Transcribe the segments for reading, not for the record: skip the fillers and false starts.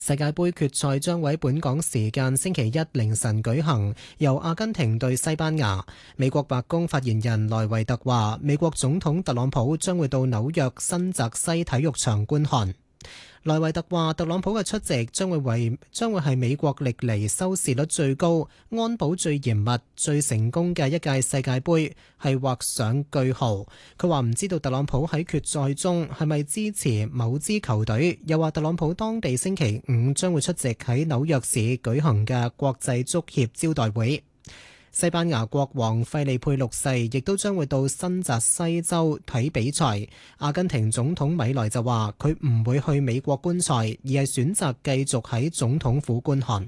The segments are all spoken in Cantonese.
世界盃決賽將會喺本港時間星期一凌晨舉行，由阿根廷對西班牙。美國白宮發言人萊維特話，美國總統特朗普將會到紐約新澤西體育場觀看。萊維特話，特朗普嘅出席將會係美國歷嚟收視率最高、安保最嚴密、最成功嘅一屆世界盃，係畫上句號。佢話唔知道特朗普喺決賽中係咪支持某支球隊，又話特朗普當地星期五將會出席喺紐約市舉行嘅國際足協招待會。西班牙國王費利佩六世亦都將會到新澤西州睇比賽。阿根廷總統米萊就話佢唔會去美國觀賽，而係選擇繼續喺總統府觀看。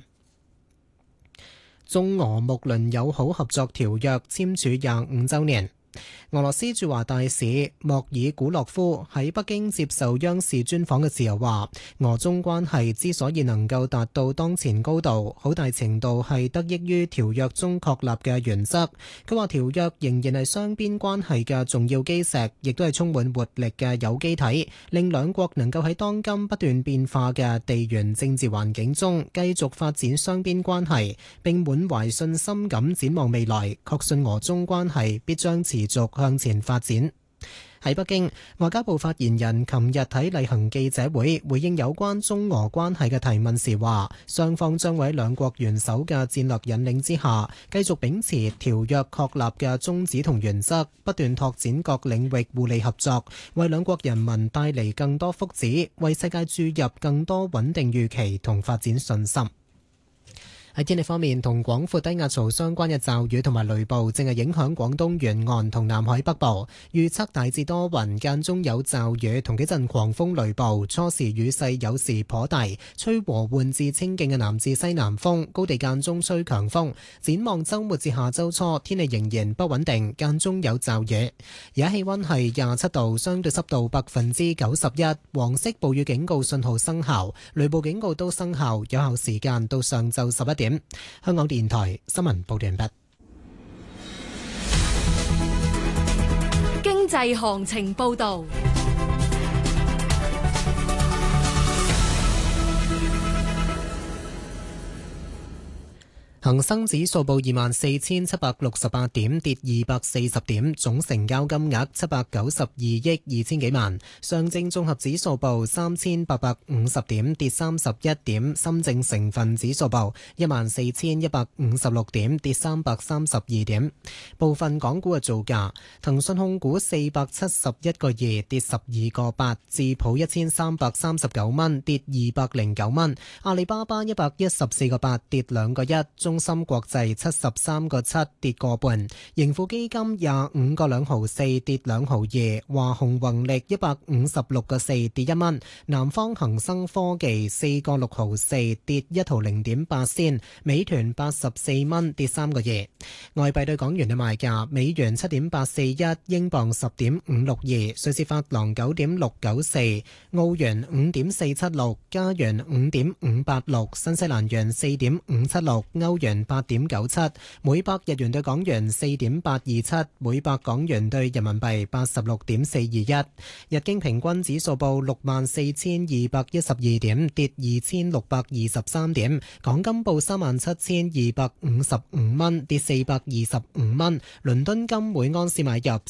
中俄睦鄰友好合作條約簽署25週年。俄羅斯駐華大使莫爾古洛夫喺北京接受央視專訪嘅時候話，俄中關係之所以能夠達到當前高度，好大程度係得益於條約中確立嘅原則。佢話條約仍然係雙邊關係嘅重要基石，亦都係充滿活力嘅有機體，令兩國能夠喺當今不斷變化嘅地緣政治環境中繼續發展雙邊關係，並滿懷信心咁展望未來，確信俄中關係必將持續向前發展。喺北京，外交部發言人琴日喺例行記者會回應有關中俄關係嘅提問時話，雙方將會喺兩國元首嘅戰略引領之下，繼續秉持條約確立嘅宗旨同原則，不斷拓展各領域互利合作，為兩國人民帶嚟更多福祉，為世界注入更多穩定預期同發展信心。喺天氣方面，同廣闊低壓槽相關嘅驟雨同埋雷暴正係影響廣東沿岸同南海北部。預測大致多雲，間中有驟雨同幾陣狂風雷暴，初時雨勢有時頗大，吹和緩至清勁嘅南至西南風，高地間中吹強風。展望週末至下週初，天氣仍然不穩定，間中有驟雨。而家氣溫係27度，相對濕度91%，黃色暴雨警告信號生效，雷暴警告都生效，有效時間到上晝11點。香港電台新聞報道完畢。 經濟行情報道。恒生指數報24,768點，跌240點，總成交金額792億2千幾萬。上證綜合指數報3,850點，跌31點。深證成分指數報14,156點，跌332點。部分港股嘅造價：騰訊控股471個2，跌12個8；智普1339蚊，跌209蚊；阿里巴巴114個8，跌2個1；中芯國際73個7，跌個半；盈富基金25個2毫4，跌2毫2；華虹宏力156個4，跌1蚊；南方恒生科技4個6毫4，跌1毫0.8仙；美團84蚊，跌3個2。外幣對港元嘅賣價：美元7.841，英鎊10.562，瑞士法郎9.694，澳元5.476，加元5.586，新西蘭元4.576，歐元8.97，每百日元對港元4.827，每百港元對人民幣86.421。日經平均指數報64,212點，跌2,623點。港金報37,255蚊，跌425蚊。倫敦金每安士買入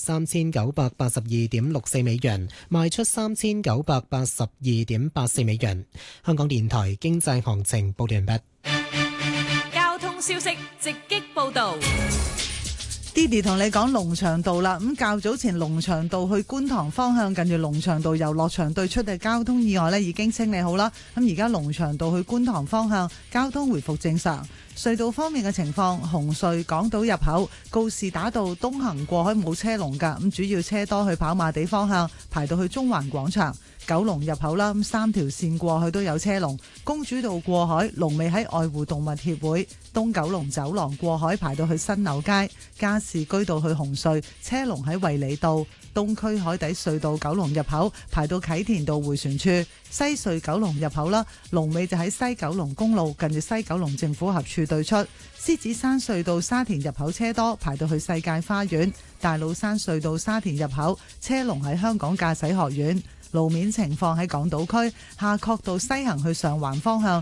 3,982.64美元，賣出3,982.84美元。香港電台經濟行情報完畢。 消息直擊報道。 Didi 同你講龍翔道啦，咁較早前龍翔道去觀塘方向近住龍翔道遊樂場對出嘅交通意外呢已經清理好啦，咁而家龍翔道去觀塘方向交通回復正常。隧道方面嘅情況，紅隧港島入口告士打道東行過海冇車龍㗎，咁主要車多去跑馬地方向排到去中環廣場。九龍入口啦，咁3條線過去都有車龍。公主道過海龍尾喺愛護動物協會，東九龍走廊過海排到去新柳街。加士居道去紅隧車龍喺衛理道。東區海底隧道九龍入口排到啟田道迴旋處。西隧九龍入口啦，龍尾就喺西九龍公路近住西九龍政府合署對出。獅子山隧道沙田入口車多排到去世界花園。大老山隧道沙田入口車龍喺香港駕駛學院。 路面情況喺港島區夏慤道西行去上環方向，